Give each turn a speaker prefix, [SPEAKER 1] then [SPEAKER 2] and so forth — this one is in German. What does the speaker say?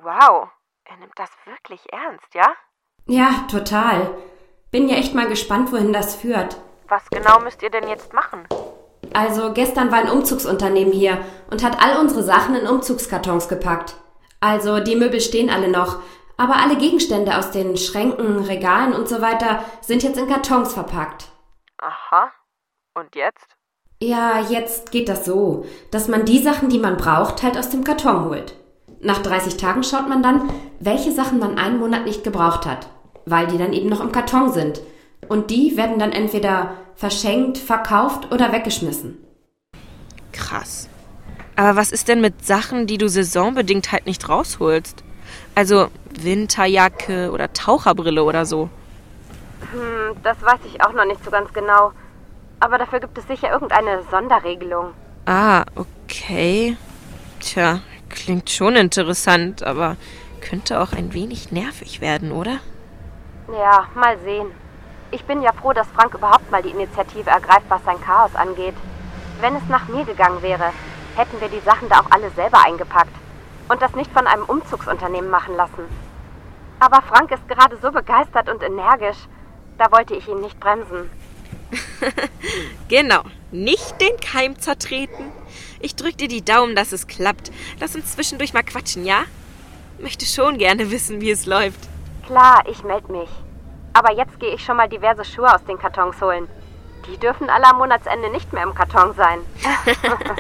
[SPEAKER 1] Wow, er nimmt das wirklich ernst, ja?
[SPEAKER 2] Ja, total. Bin ja echt mal gespannt, wohin das führt.
[SPEAKER 1] Was genau müsst ihr denn jetzt machen?
[SPEAKER 2] Also gestern war ein Umzugsunternehmen hier und hat all unsere Sachen in Umzugskartons gepackt. Also die Möbel stehen alle noch, aber alle Gegenstände aus den Schränken, Regalen und so weiter sind jetzt in Kartons verpackt.
[SPEAKER 1] Aha, und jetzt?
[SPEAKER 2] Ja, jetzt geht das so, dass man die Sachen, die man braucht, halt aus dem Karton holt. Nach 30 Tagen schaut man dann, welche Sachen man einen Monat nicht gebraucht hat, weil die dann eben noch im Karton sind. Und die werden dann entweder verschenkt, verkauft oder weggeschmissen.
[SPEAKER 1] Krass. Aber was ist denn mit Sachen, die du saisonbedingt halt nicht rausholst? Also Winterjacke oder Taucherbrille oder so. Das weiß ich auch noch nicht so ganz genau. Aber dafür gibt es sicher irgendeine Sonderregelung. Ah, okay. Tja, klingt schon interessant, aber könnte auch ein wenig nervig werden, oder? Ja, mal sehen. Ich bin ja froh, dass Frank überhaupt mal die Initiative ergreift, was sein Chaos angeht. Wenn es nach mir gegangen wäre, hätten wir die Sachen da auch alle selber eingepackt und das nicht von einem Umzugsunternehmen machen lassen. Aber Frank ist gerade so begeistert und energisch, da wollte ich ihn nicht bremsen. Genau, nicht den Keim zertreten. Ich drück dir die Daumen, dass es klappt. Lass uns zwischendurch mal quatschen, ja? Möchte schon gerne wissen, wie es läuft. Klar, ich melde mich. Aber jetzt gehe ich schon mal diverse Schuhe aus den Kartons holen. Die dürfen alle am Monatsende nicht mehr im Karton sein.